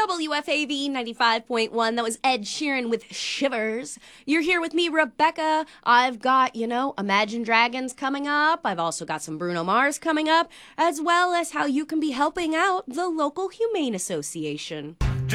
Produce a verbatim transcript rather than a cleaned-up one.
W F A V ninety-five point one. That was Ed Sheeran with Shivers. You're here with me, Rebecca. I've got, you know, Imagine Dragons coming up. I've also got some Bruno Mars coming up, as well as how you can be helping out the local Humane Association.